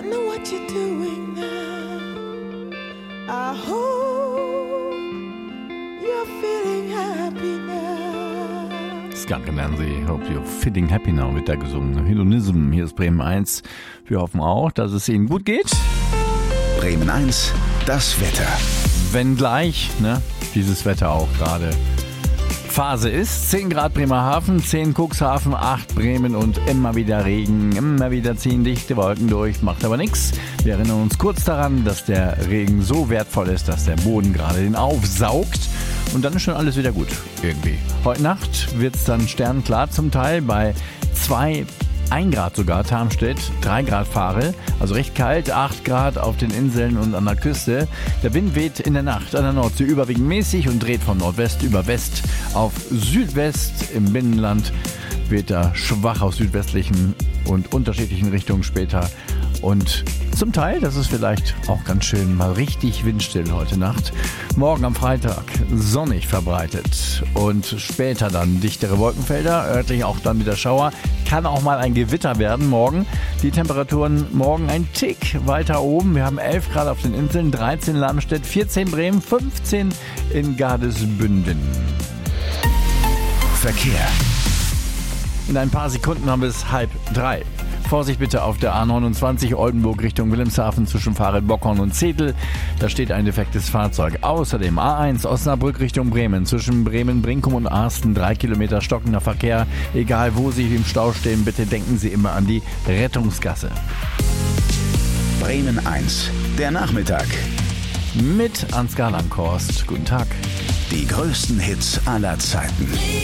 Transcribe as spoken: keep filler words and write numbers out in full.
don't know what you're doing now. I hope you're feeling happy now. Skunk Nancy, Hope You're Feeling Happy Now wird da gesungen. Hedonism, hier ist Bremen eins. Wir hoffen auch, dass es Ihnen gut geht. Bremen eins, das Wetter. Wenn gleich, ne, dieses Wetter auch gerade Phase ist. zehn Grad Bremerhaven, zehn Cuxhaven, acht Bremen und immer wieder Regen. Immer wieder ziehen dichte Wolken durch, macht aber nichts. Wir erinnern uns kurz daran, dass der Regen so wertvoll ist, dass der Boden gerade den aufsaugt. Und dann ist schon alles wieder gut, irgendwie. Heute Nacht wird es dann sternklar zum Teil bei zwei, ein Grad sogar, Tarmstedt, drei Grad Farel, also recht kalt, acht Grad auf den Inseln und an der Küste. Der Wind weht in der Nacht an der Nordsee überwiegend mäßig und dreht von Nordwest über West auf Südwest. Im Binnenland weht er schwach aus südwestlichen und unterschiedlichen Richtungen später. Und zum Teil, das ist vielleicht auch ganz schön, mal richtig windstill heute Nacht. Morgen am Freitag sonnig verbreitet und später dann dichtere Wolkenfelder, örtlich auch dann wieder Schauer. Kann auch mal ein Gewitter werden morgen. Die Temperaturen morgen ein Tick weiter oben. Wir haben elf Grad auf den Inseln, dreizehn in Lamstedt, vierzehn Bremen, fünfzehn in Gardesbünden. Verkehr. In ein paar Sekunden haben wir es halb drei. Vorsicht bitte auf der A neunundzwanzig Oldenburg Richtung Wilhelmshaven zwischen Fahrrad Bockhorn und Zedel. Da steht ein defektes Fahrzeug. Außerdem A eins Osnabrück Richtung Bremen zwischen Bremen, Brinkum und Arsten. Drei Kilometer stockender Verkehr. Egal wo Sie im Stau stehen, bitte denken Sie immer an die Rettungsgasse. Bremen eins, der Nachmittag. Mit Ansgar Langhorst. Guten Tag. Die größten Hits aller Zeiten.